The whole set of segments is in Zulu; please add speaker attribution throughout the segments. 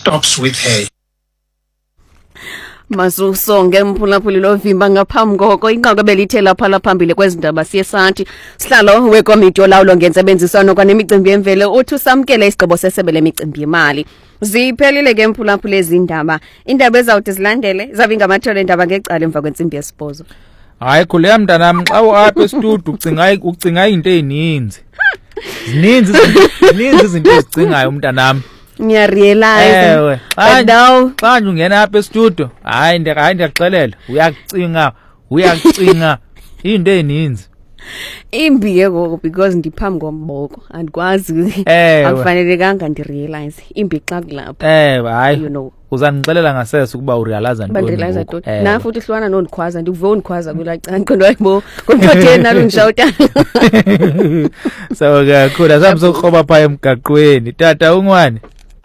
Speaker 1: stops with her.
Speaker 2: Masusonge mphulaphuli lovimba ngaphambi koko inqaka belithe lapha phambili kwezindaba siye sathi sihlalo wekomiti olawulo ngensebenzisano kwanemicimbi yemvele uthi samkele isigqibo sesebe lemicimbi yemali. Ziphelile ke mphulaphuli ezindaba indaba ezawuthi zilandele zabe ngamathole indaba ngecala emva kwensimbi yesibhozo.
Speaker 3: Hayi khule mntanami xa uapha estudio ucinga into ezininzi. Zininzi izinto ezicingayo mntanami.
Speaker 2: Ngiyarealize
Speaker 3: xa ungena apha estudio hayi ndiyakuxelela uyacinga into ezininzi
Speaker 2: imbi yego because ndiphambi komboko andikwazi akufanelekanga ndirealize imbi xa kulapha
Speaker 3: hayi
Speaker 2: you know
Speaker 3: uzanixelela ngasese ukuba urealize
Speaker 2: ntoni na futhi hlwana nondikhwaza ndikuve undikhwaza kulacana qondo ayibo komphotheni nalo ngishawuta
Speaker 3: so kakhulu samsokhoba pha emgaqweni tata ungwane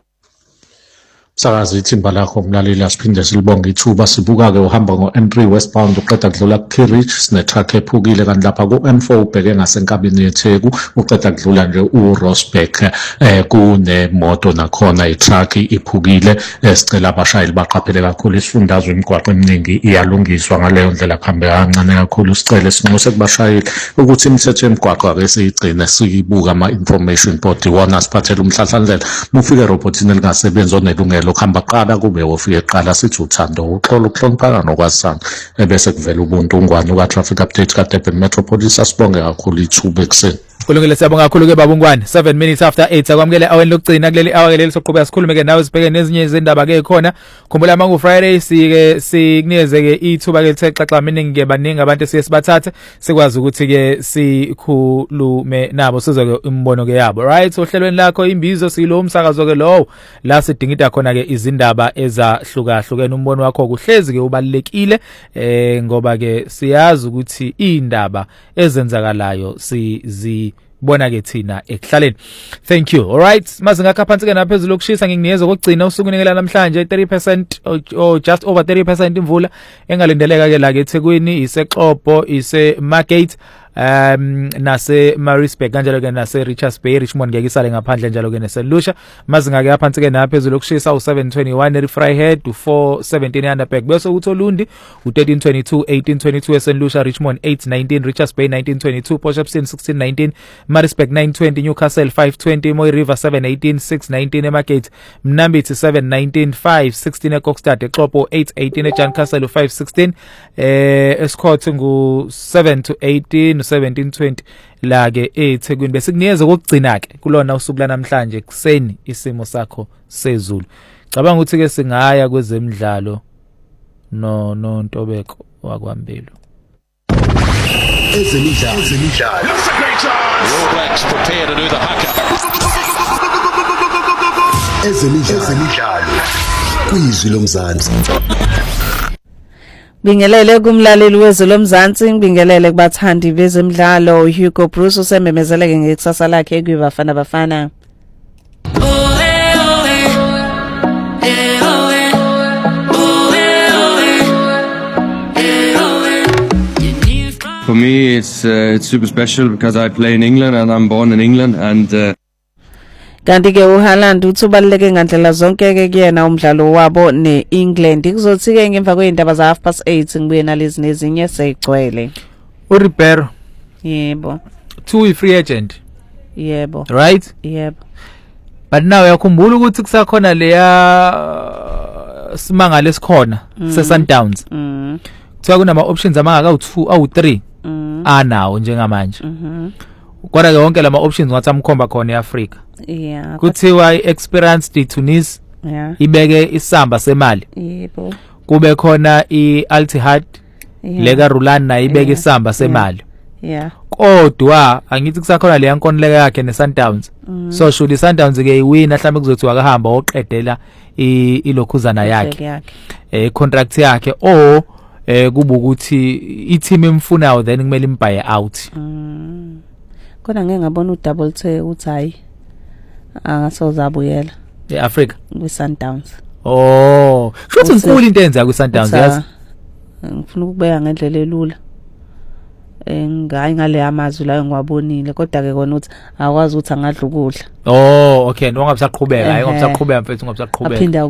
Speaker 4: sakazi ithimba lakho mlaleli asiphinde silibonge ithuba sibuka ke uhamba ngo-N3 westbound uqeda kudlula ku-Kirich sinetruck ephukile kanti lapha ku-N4 ubheke ngasenkabini yeTheku uqeda kudlula nje uRosbeck kunemoto nakhona itruck iphukile sicela abashayeli baqaphele kakhulu isifundazwe imigwaqo eminingi iyalungiswa ngaleyo ndlela kuhambe kancane kakhulu sicele sinxuse kubashayeli ukuthi imithetho yemigwaqo ake siyigcine siyibuka ama-information board iwona siphathele umhlahlandlela mufike robotini elingasebenzi onelungelo kuhamba qala kube wofike qala sithi uthando uxolo ukuhloniphana nokwasana ebese kuvela ubuntu ungwane uka traffic update ka Durban Metropolis asibonge kakhulu ithuba ekseni.
Speaker 3: Kulungile siyabonga kakhulu ke baba ungwane 7 minutes after 8 akwamukele aweni lokugcina kuleli hour leli soqhubeka sikhulume ke nawe sibheke nezinye izindaba ke khona khumbula mangu Friday sikunikeze ke ithuba ke lithe xaxa miningi ke baningi abantu sibathathe sikwazi ukuthi ke sikhulume nabo sizo ke imbono ke yabo right ohlelweni lakho imbizo silo umsakazo ke lowo la sidingida khona ke izindaba ezahlukahlukene umbono wakho kuhlezi ke ubalekile ngoba ke siyazi ukuthi indaba ezenzakalayo bona ke thina ekuhlaleni. Thank you. All right. Mazingakha phansi ke naphezulu ukushisa ngikunikeza kokugcina usuku unikela namhlanje 30% or just over 30% imvula engalindeleka ke la ke eThekwini iseXhobo ise Market nase Maritzburg kanjalo ke nase Richards Bay Richmond ngeke isale ngaphandle njalo ke neselusha mazinga ke aphansi ke naphezulu ukushisa u721 eFryhead u417 eUnderberg bese uTholundi u1322 1822 eselusha Richmond 819 Richards Bay 1922 Potchefstroom 1619 Maritzburg 920 Newcastle 520 Moy River 718 619 eMarket Mnambithi 719 516 eKokstad eXhobo 818 eJancastle 516 eScott ngu 7 to 18 1720 la ke eThekwini bese kunikeza kokugcina ke kulona usuku lanamhlanje kuseni isimo sakho sezulu cabanga ukuthi ke singaya kwezemidlalo no Ntobeko wakwambelo
Speaker 5: ezemidlalo All Blacks prepare to do the haka ezemidlalo kwizwi lomzansi
Speaker 2: Bingelele kumlaleli wezwe lomzansi ngibingelele kubathandi bezemidlalo Hugo Bruce usememezele ngekusasa lakhe ekwibafana bafana
Speaker 6: For me it's super special because I play in England and I'm born in England and
Speaker 2: kanti ke uHaaland uthi ubaleke ngandlela zonke ke kuyena umdlalo wabo neEngland kuzothi ke ngemva kweindaba za 8:30 ngibuye nalezi nezinye seyigcwele
Speaker 3: uRibeiro
Speaker 2: yebo
Speaker 3: 2 free agent
Speaker 2: yebo
Speaker 3: right
Speaker 2: yebo
Speaker 3: but now yakhumbula ukuthi kusakhona leya simanga lesikhona seSundowns kuthiwa kunama options amangaka u2 awu3 anawo njengamanje kodwa ke wonke lama options ngathi amkhomba khona eAfrika
Speaker 2: yeah
Speaker 3: kuthiwa iExperience de Tunis ibeke isamba semali
Speaker 2: yebo
Speaker 3: kube khona iAl Ittihad leka Rulan na ibeke isamba semali kodwa angithi kusakhona le yankonileka yakhe neSundowns so should iSundowns ke iwina mhlawumbe kuzothiwa akahamba oqedela ilokhuzana yakhe contract yakhe o kuba ukuthi i-team emfunayo then kumele imbuy out
Speaker 2: kodwa ngeke ngabona uDouble T uthi hayi angasozabuyela
Speaker 3: eAfrica
Speaker 2: kwiSundowns
Speaker 3: shothi inkulu into enza kwiSundowns yazi
Speaker 2: ngifuna ukubeka ngendlela elula ngayi ngale amazwi la engiwabonile kodwa ke kona uthi akwazi ukuthi angadla ukudla
Speaker 3: okay noma ngabisaqhubeka hayi ngabisaqhubeka mfethu ngabisaqhubeka